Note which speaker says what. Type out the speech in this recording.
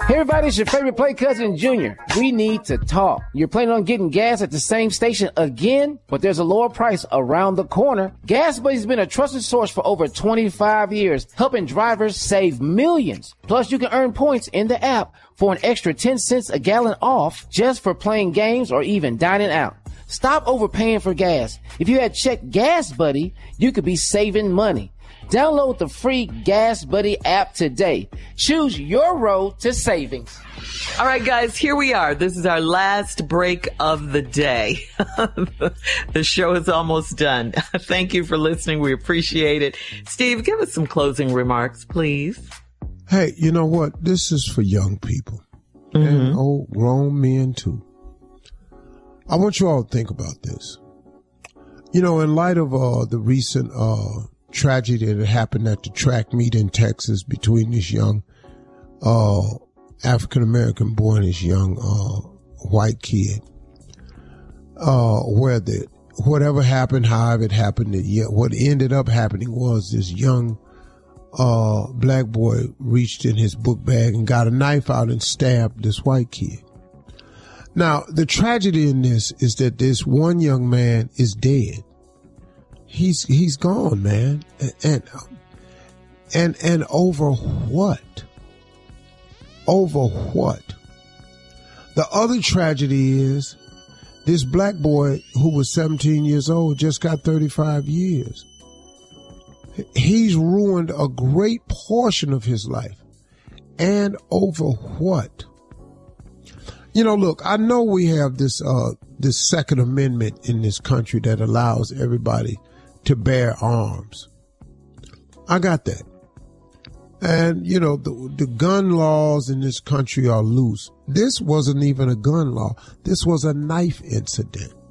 Speaker 1: Hey everybody, it's your favorite play cousin, Junior. We need to talk. You're planning on getting gas at the same station again, but there's a lower price around the corner. Gas Buddy's been a trusted source for over 25 years, helping drivers save millions. Plus, you can earn points in the app for an extra 10 cents a gallon off just for playing games or even dining out. Stop overpaying for gas. If you had checked Gas Buddy, you could be saving money. Download the free Gas Buddy app today. Choose your road to savings.
Speaker 2: All right, guys, here we are. This is our last break of the day. The show is almost done. Thank you for listening. We appreciate it. Steve, give us some closing remarks, please.
Speaker 3: Hey, you know what? This is for young people and old grown men, too. I want you all to think about this. You know, in light of the recent tragedy that happened at the track meet in Texas between this young African-American boy and this young white kid, where whatever happened, however it happened, what ended up happening was this young black boy reached in his book bag and got a knife out and stabbed this white kid. Now, the tragedy in this is that this one young man is dead. He's gone, man. And over what? Over what? The other tragedy is this black boy who was 17 years old just got 35 years. He's ruined a great portion of his life. And over what? You know, look, I know we have this Second Amendment in this country that allows everybody to bear arms. I got that. And, you know, the gun laws in this country are loose. This wasn't even a gun law. This was a knife incident.